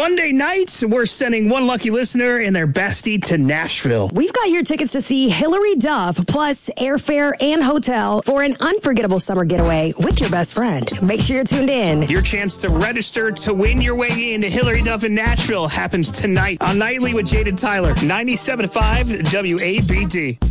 Monday night, we're sending one lucky listener and their bestie to Nashville. We've got your tickets to see Hilary Duff, plus airfare and hotel for an unforgettable summer getaway with your best friend. Make sure you're tuned in. Your chance to register to win your way into Hilary Duff in Nashville happens tonight on Nightly with Jade and Tyler, 97.5 WABD.